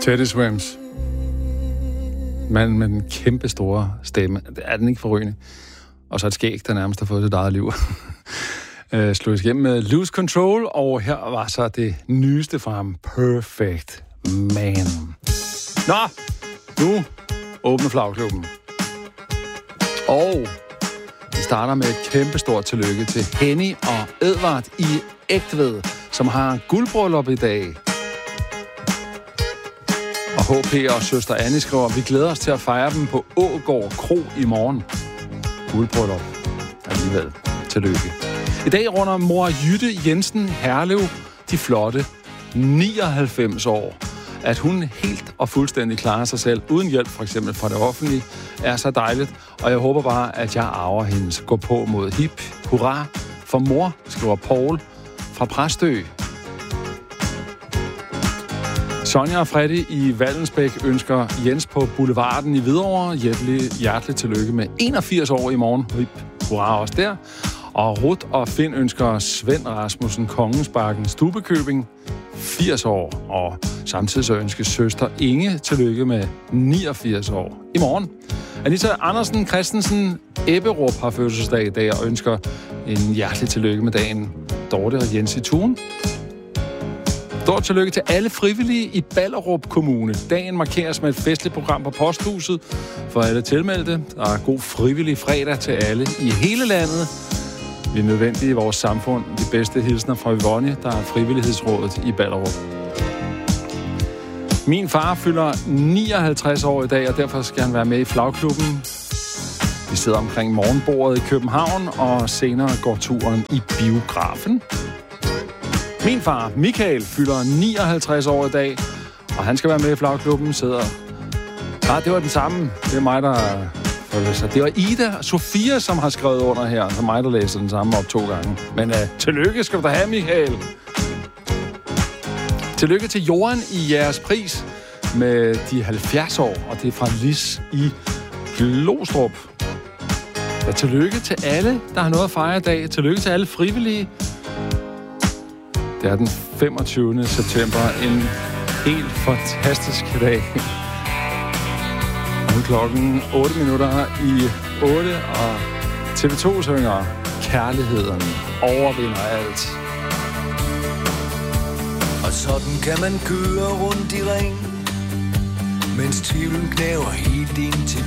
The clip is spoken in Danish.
Teddy Swims. Manden med den kæmpe store stemme. Er den ikke forrygende? Og så et skæg, der nærmest har fået sit eget liv. Slået igennem med Lose Control, og her var så det nyeste fra ham, Perfect Man. Nå, nu åbner Flagklubben. Og vi starter med et kæmpestort tillykke til Henny og Edvard i Egtved, som har guldbryllup i dag. Og HP og søster Annie skriver, vi glæder os til at fejre dem på Ågård Kro i morgen. Guldbryllup alligevel. Tillykke. I dag runder mor Jytte Jensen Herlev de flotte 99 år. At hun helt og fuldstændig klarer sig selv, uden hjælp for eksempel fra det offentlige, er så dejligt. Og jeg håber bare, at jeg arver hendes gå på mod hip. Hurra for mor, skriver Paul fra Præstø. Sonja og Freddy i Vallensbæk ønsker Jens på Boulevarden i Hvidovre hjerteligt tillykke med 81 år i morgen. Hip. Hurra også der. Og Ruth og Finn ønsker Svend Rasmussen Kongensbakken Stubekøbing 80 år. Og samtidig så ønsker søster Inge tillykke med 89 år i morgen. Anita Andersen Christensen Ebberup har fødselsdag i dag og ønsker en hjertelig tillykke med dagen. Dorte og Jens i Thun. Stort tillykke til alle frivillige i Ballerup Kommune. Dagen markeres med et festligt program på Posthuset for alle tilmeldte. Der er god frivillig fredag til alle i hele landet. Vi er nødvendige i vores samfund. De bedste hilsner fra Yvonne, der er frivillighedsrådet i Ballerup. Min far fylder 59 år i dag, og derfor skal han være med i Flagklubben. Vi sidder omkring morgenbordet i København, og senere går turen i biografen. Min far, Michael, fylder 59 år i dag, og han skal være med i Flagklubben. Det var den samme. Det er mig, der... Det var Ida og Sofia, som har skrevet under her. Det er mig, der læser den samme op 2 gange. Men tillykke skal du da have, Michael. Tillykke til Joran i jeres pris med de 70 år, og det er fra Lis i Glostrup. Og tillykke til alle, der har noget at fejre i dag. Tillykke til alle frivillige. Det er den 25. september. En helt fantastisk dag. Nu er klokken 8 minutter i 8, og TV2 synger Kærligheden overvinder alt. Og sådan kan man køre rundt i ring, mens tvivlen knæver helt ind til